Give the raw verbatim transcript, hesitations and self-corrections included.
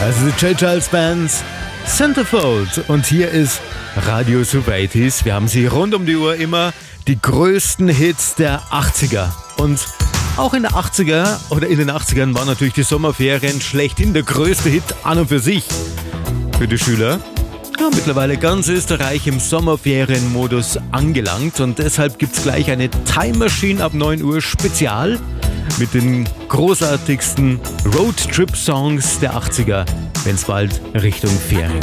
Also die J. Giles Band, Centerfold. Und hier ist Radio Super achtziger. Wir haben sie rund um die Uhr immer die größten Hits der achtziger. Und auch in der achtziger oder in den achtzigern waren natürlich die Sommerferien schlechthin der größte Hit an und für sich für die Schüler. Ja, mittlerweile ganz Österreich im Sommerferienmodus angelangt und deshalb gibt es gleich eine Time Machine ab neun Uhr Spezial mit den großartigsten Roadtrip-Songs der achtziger, wenn es bald Richtung Ferien